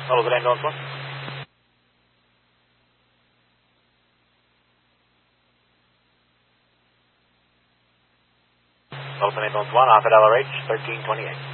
Open ambulance 1. Open ambulance 1, off at LRH, 1328.